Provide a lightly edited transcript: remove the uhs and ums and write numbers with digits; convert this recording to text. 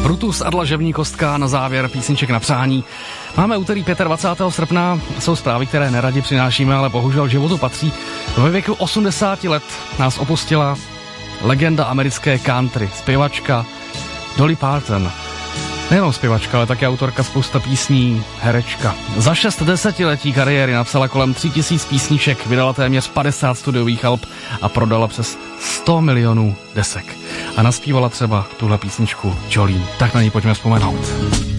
Brutus a dlažební kostka na závěr písniček na přání. Máme úterý 25. srpna, jsou zprávy, které neradi přinášíme, ale bohužel životu patří. Ve věku 80 let nás opustila legenda americké country, zpěvačka Dolly Parton. Nejenom zpěvačka, ale také autorka spousta písní, herečka. Za 6 desetiletí kariéry napsala kolem 3000 písniček, vydala téměř 50 studiových alb a prodala přes 100 milionů desek. A naspívala třeba tuhle písničku Jolene. Tak na ní pojďme vzpomenout.